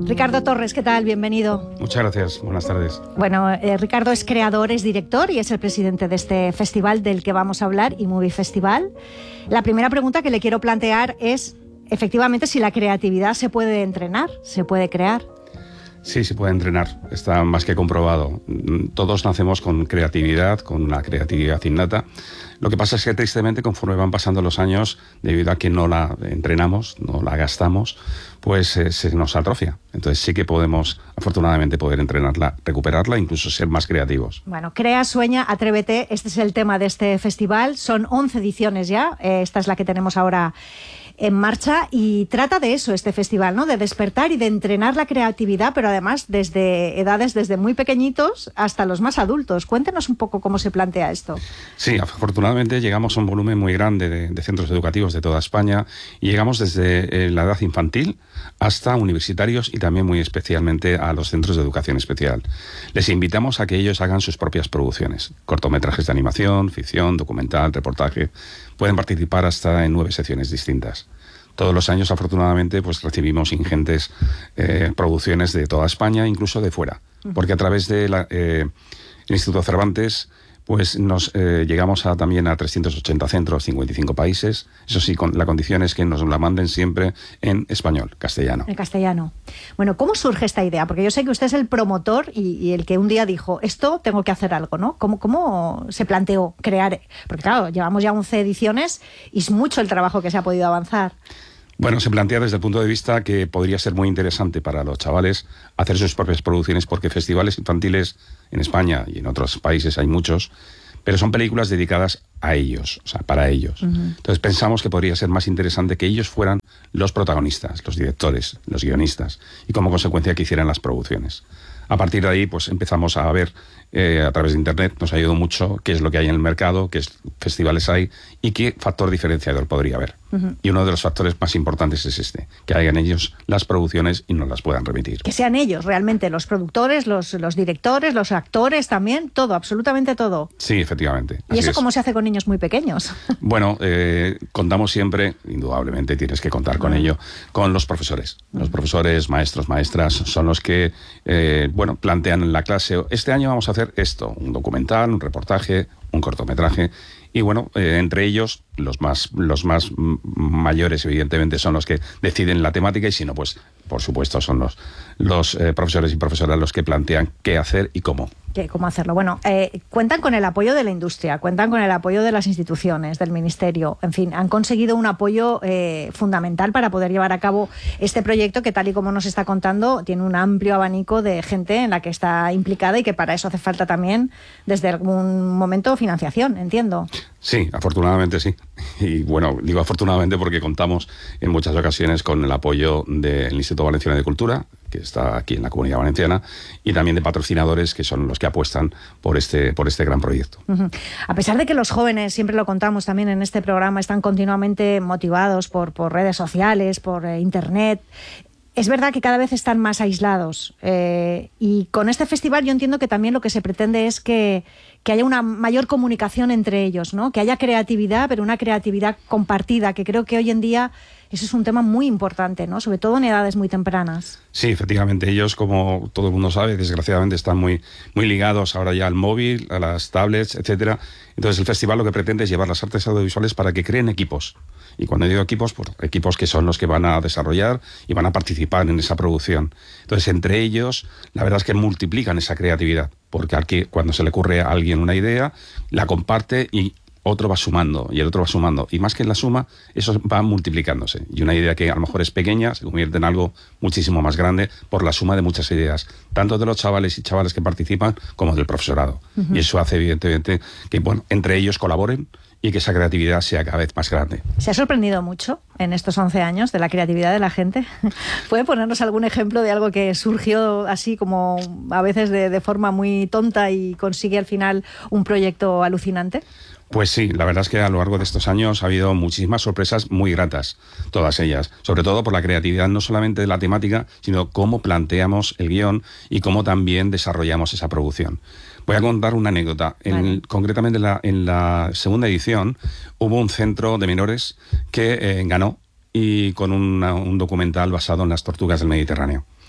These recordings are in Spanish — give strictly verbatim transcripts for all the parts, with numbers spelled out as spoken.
Ricardo Torres, ¿qué tal? Bienvenido. Muchas gracias, buenas tardes. Bueno, eh, Ricardo es creador, es director y es el presidente de este festival del que vamos a hablar, eMovie Festival. La primera pregunta que le quiero plantear es, efectivamente, si la creatividad se puede entrenar, se puede crear. Sí, se puede entrenar, está más que comprobado. Todos nacemos con creatividad, con una creatividad innata. Lo que pasa es que tristemente conforme van pasando los años, debido a que no la entrenamos, no la gastamos, pues eh, se nos atrofia. Entonces sí que podemos, afortunadamente, poder entrenarla, recuperarla, incluso ser más creativos. Bueno, crea, sueña, atrévete, este es el tema de este festival. Son once ediciones ya, eh, esta es la que tenemos ahora en marcha y trata de eso este festival, ¿no? De despertar y de entrenar la creatividad, pero además desde edades desde muy pequeñitos hasta los más adultos. Cuéntenos un poco cómo se plantea esto. Sí, afortunadamente llegamos a un volumen muy grande de, de centros educativos de toda España y llegamos desde eh, la edad infantil hasta universitarios y también muy especialmente a los centros de educación especial. Les invitamos a que ellos hagan sus propias producciones, cortometrajes de animación, ficción, documental, reportaje. Pueden participar hasta en nueve secciones distintas. Todos los años, afortunadamente, pues recibimos ingentes eh, producciones de toda España, incluso de fuera. Porque a través del de eh, Instituto Cervantes, pues nos eh, llegamos a, también a trescientos ochenta centros, cincuenta y cinco países. Eso sí, con, la condición es que nos la manden siempre en español, castellano. En castellano. Bueno, ¿cómo surge esta idea? Porque yo sé que usted es el promotor y, y el que un día dijo, esto tengo que hacer algo, ¿no? ¿Cómo, cómo se planteó crear? Porque claro, llevamos ya once ediciones y es mucho el trabajo que se ha podido avanzar. Bueno, se plantea desde el punto de vista que podría ser muy interesante para los chavales hacer sus propias producciones, porque festivales infantiles en España y en otros países hay muchos, pero son películas dedicadas a ellos, o sea, para ellos. Uh-huh. Entonces pensamos que podría ser más interesante que ellos fueran los protagonistas, los directores, los guionistas, y como consecuencia que hicieran las producciones. A partir de ahí, pues empezamos a ver eh, a través de Internet, nos ayudó mucho qué es lo que hay en el mercado, qué festivales hay y qué factor diferenciador podría haber. Uh-huh. Y uno de los factores más importantes es este, que hagan ellos las producciones y nos las puedan remitir. Que sean ellos realmente, los productores, los, los directores, los actores también, todo, absolutamente todo. Sí, efectivamente. ¿Y eso es. Cómo se hace con niños muy pequeños? Bueno, eh, contamos siempre, indudablemente tienes que contar con uh-huh. ello, con los profesores. Los uh-huh. profesores, maestros, maestras, son los que eh, bueno, plantean en la clase, este año vamos a hacer esto, un documental, un reportaje, un cortometraje. Y bueno, eh, entre ellos, los más, los más mayores, evidentemente, son los que deciden la temática y si no, pues, por supuesto, son los, los eh, profesores y profesoras los que plantean qué hacer y cómo. ¿Qué, ¿Cómo hacerlo? Bueno, eh, cuentan con el apoyo de la industria, cuentan con el apoyo de las instituciones, del ministerio, en fin, han conseguido un apoyo eh, fundamental para poder llevar a cabo este proyecto que, tal y como nos está contando, tiene un amplio abanico de gente en la que está implicada y que para eso hace falta también, desde algún momento, financiación, entiendo. Sí, afortunadamente sí. Y bueno, digo afortunadamente porque contamos en muchas ocasiones con el apoyo del Instituto Valenciano de Cultura, que está aquí en la Comunidad Valenciana, y también de patrocinadores que son los que apuestan por este, por este gran proyecto. Uh-huh. A pesar de que los jóvenes, siempre lo contamos también en este programa, están continuamente motivados por, por redes sociales, por eh, Internet, es verdad que cada vez están más aislados eh, y con este festival yo entiendo que también lo que se pretende es que, que haya una mayor comunicación entre ellos, ¿no? Que haya creatividad, pero una creatividad compartida, que creo que hoy en día eso es un tema muy importante, ¿no? Sobre todo en edades muy tempranas. Sí, efectivamente, ellos, como todo el mundo sabe, desgraciadamente están muy, muy ligados ahora ya al móvil, a las tablets, etcétera. Entonces el festival lo que pretende es llevar las artes audiovisuales para que creen equipos. Y cuando digo equipos, pues equipos que son los que van a desarrollar y van a participar en esa producción. Entonces, entre ellos, la verdad es que multiplican esa creatividad, porque aquí, cuando se le ocurre a alguien una idea, la comparte y otro va sumando, y el otro va sumando. Y más que la suma, eso va multiplicándose. Y una idea que a lo mejor es pequeña se convierte en algo muchísimo más grande por la suma de muchas ideas, tanto de los chavales y chavales que participan como del profesorado. Uh-huh. Y eso hace, evidentemente, que bueno, entre ellos colaboren y que esa creatividad sea cada vez más grande. ¿Se ha sorprendido mucho en estos once años de la creatividad de la gente? ¿Puede ponernos algún ejemplo de algo que surgió así como a veces de, de forma muy tonta y consigue al final un proyecto alucinante? Pues sí, la verdad es que a lo largo de estos años ha habido muchísimas sorpresas muy gratas, todas ellas, sobre todo por la creatividad no solamente de la temática, sino cómo planteamos el guión y cómo también desarrollamos esa producción. Voy a contar una anécdota. En, vale. Concretamente en la, en la segunda edición hubo un centro de menores que eh, ganó y con una, un documental basado en las tortugas del Mediterráneo.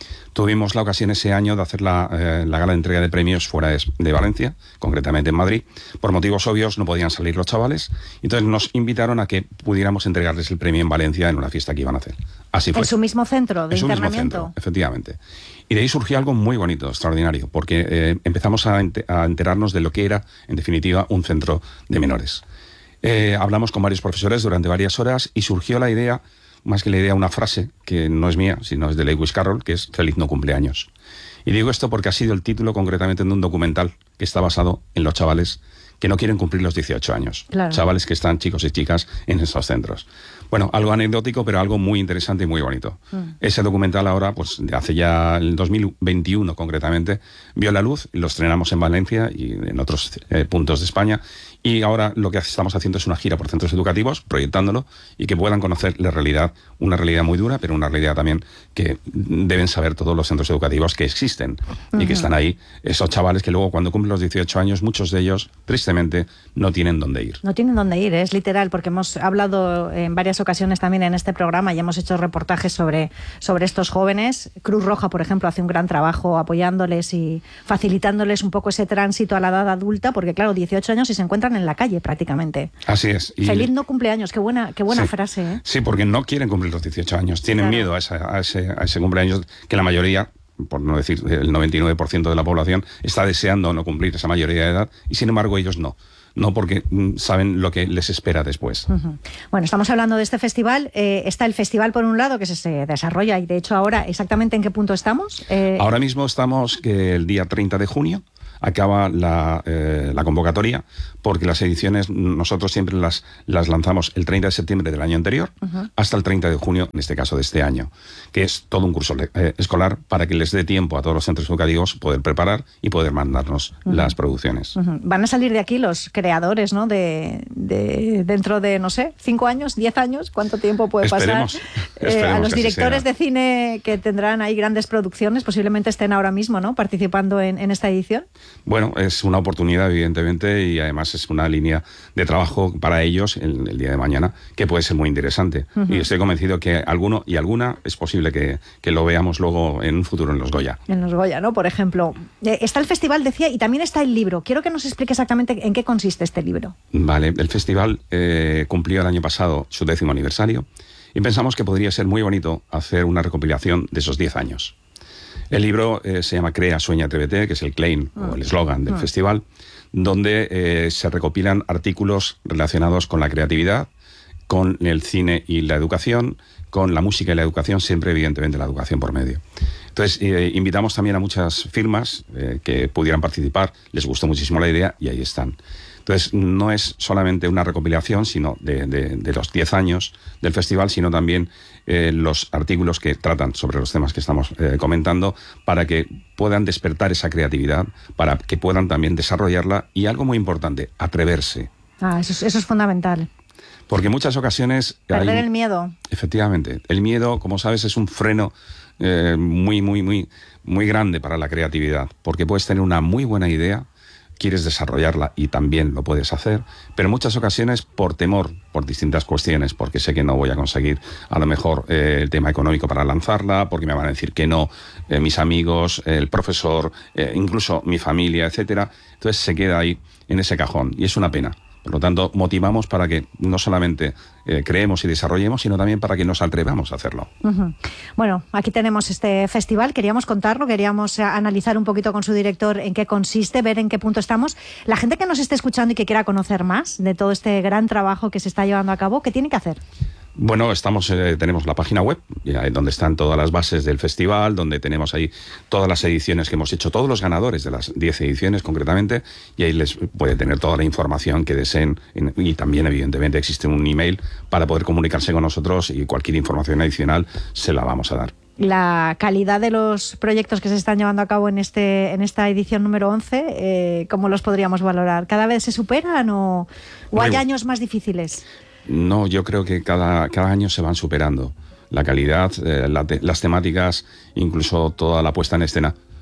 Tuvimos la ocasión ese año de hacer la, eh, la gala de entrega de premios fuera de, de Valencia, concretamente en Madrid. Por motivos obvios no podían salir los chavales, entonces nos invitaron a que pudiéramos entregarles el premio en Valencia en una fiesta que iban a hacer. Así fue. ¿En su mismo centro de en internamiento? Su mismo centro, efectivamente. Y de ahí surgió algo muy bonito, extraordinario, porque eh, empezamos a, ent a enterarnos de lo que era, en definitiva, un centro de menores. Eh, hablamos con varios profesores durante varias horas y surgió la idea, más que la idea, una frase que no es mía, sino es de Lewis Carroll, que es "Feliz no cumpleaños". Y digo esto porque ha sido el título concretamente de un documental que está basado en los chavales que no quieren cumplir los dieciocho años. Claro. Chavales que están, chicos y chicas, en esos centros. Bueno, algo anecdótico, pero algo muy interesante y muy bonito. Mm. Ese documental ahora, pues de hace ya el dos mil veintiuno concretamente, vio la luz, lo estrenamos en Valencia y en otros eh, puntos de España. Y ahora lo que estamos haciendo es una gira por centros educativos, proyectándolo, y que puedan conocer la realidad, una realidad muy dura, pero una realidad también que deben saber todos los centros educativos que existen. Uh-huh. Y que están ahí esos chavales que luego cuando cumplen los dieciocho años, muchos de ellos, tristemente, no tienen dónde ir. No tienen dónde ir, es literal, porque hemos hablado en varias ocasiones también en este programa y hemos hecho reportajes sobre, sobre estos jóvenes. Cruz Roja, por ejemplo, hace un gran trabajo apoyándoles y facilitándoles un poco ese tránsito a la edad adulta, porque claro, dieciocho años y se encuentran en la calle prácticamente. Así es. Y Feliz no cumpleaños, qué buena, qué buena sí, frase. ¿eh? Sí, porque no quieren cumplir los dieciocho años, tienen claro. miedo a, esa, a, ese, a ese cumpleaños que la mayoría, por no decir el noventa y nueve por ciento de la población, está deseando no cumplir esa mayoría de edad y sin embargo ellos no. No porque mm, saben lo que les espera después. Uh-huh. Bueno, estamos hablando de este festival. Eh, está el festival, por un lado, que se, se desarrolla y, de hecho, ahora, ¿exactamente en qué punto estamos? Eh... Ahora mismo estamos que el día treinta de junio acaba la, eh, la convocatoria, porque las ediciones nosotros siempre las, las lanzamos el treinta de septiembre del año anterior uh-huh. hasta el treinta de junio, en este caso de este año, que es todo un curso eh, escolar para que les dé tiempo a todos los centros educativos poder preparar y poder mandarnos uh-huh. las producciones. Uh-huh. Van a salir de aquí los creadores, ¿no? De, de dentro de, no sé, cinco años, diez años, ¿cuánto tiempo puede esperemos, pasar? Esperemos eh, a los que directores de cine que tendrán ahí grandes producciones, posiblemente estén ahora mismo, ¿no? Participando en, en esta edición. Bueno, es una oportunidad, evidentemente, y además es una línea de trabajo para ellos el, el día de mañana que puede ser muy interesante. Uh-huh. Y estoy convencido que alguno y alguna es posible que, que lo veamos luego en un futuro en los Goya. En los Goya, ¿no? Por ejemplo. Eh, está el festival, decía, y también está el libro. Quiero que nos explique exactamente en qué consiste este libro. Vale, el festival eh, cumplió el año pasado su décimo aniversario y pensamos que podría ser muy bonito hacer una recopilación de esos diez años. El libro eh, se llama Crea, Sueña, Atrévete, que es el claim uh, o el eslogan del uh. festival, donde eh, se recopilan artículos relacionados con la creatividad, con el cine y la educación, con la música y la educación, siempre evidentemente la educación por medio. Entonces, eh, invitamos también a muchas firmas eh, que pudieran participar, les gustó muchísimo la idea y ahí están. Entonces, no es solamente una recopilación sino de, de, de los diez años del festival, sino también eh, los artículos que tratan sobre los temas que estamos eh, comentando, para que puedan despertar esa creatividad, para que puedan también desarrollarla y, algo muy importante, atreverse. Ah, eso es, eso es fundamental. Porque en muchas ocasiones... Perder hay, el miedo. Efectivamente. El miedo, como sabes, es un freno eh, muy, muy, muy, muy grande para la creatividad, porque puedes tener una muy buena idea, quieres desarrollarla y también lo puedes hacer, pero en muchas ocasiones por temor, por distintas cuestiones, porque sé que no voy a conseguir a lo mejor eh, el tema económico para lanzarla, porque me van a decir que no eh, mis amigos, eh, el profesor, eh, incluso mi familia, etcétera. Entonces se queda ahí en ese cajón y es una pena. Por lo tanto, motivamos para que no solamente eh, creemos y desarrollemos, sino también para que nos atrevamos a hacerlo. Uh-huh. Bueno, aquí tenemos este festival, queríamos contarlo, queríamos eh, analizar un poquito con su director en qué consiste, ver en qué punto estamos. La gente que nos esté escuchando y que quiera conocer más de todo este gran trabajo que se está llevando a cabo, ¿qué tiene que hacer? Bueno, estamos, eh, tenemos la página web, ya, donde están todas las bases del festival, donde tenemos ahí todas las ediciones que hemos hecho, todos los ganadores de las diez ediciones concretamente, y ahí les puede tener toda la información que deseen, y también evidentemente existe un email para poder comunicarse con nosotros y cualquier información adicional se la vamos a dar. La calidad de los proyectos que se están llevando a cabo en este en esta edición número once, eh, ¿cómo los podríamos valorar? ¿Cada vez se superan o, o hay años más difíciles? No, yo creo que cada, cada año se van superando. La calidad, eh, la te, las temáticas, incluso toda la puesta en escena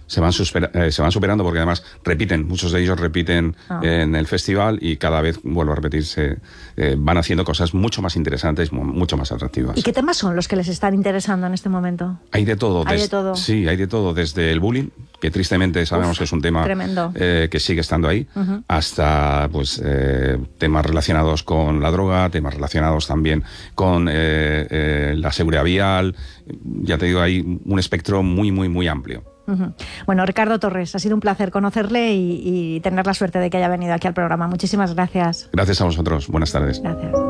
se van, supera, eh, se van superando porque además repiten, muchos de ellos repiten ah. en el festival y cada vez, vuelvo a repetirse, eh, van haciendo cosas mucho más interesantes, mucho más atractivas. ¿Y qué temas son los que les están interesando en este momento? Hay de todo. Hay des, de todo. Sí, hay de todo, desde el bullying, que tristemente sabemos Uf, que es un tema eh, que sigue estando ahí, uh-huh. hasta pues eh, temas relacionados con la droga, temas relacionados también con eh, eh, la seguridad vial. Ya te digo, hay un espectro muy, muy, muy amplio. Uh-huh. Bueno, Ricardo Torres, ha sido un placer conocerle y, y tener la suerte de que haya venido aquí al programa. Muchísimas gracias. Gracias a vosotros. Buenas tardes. Gracias.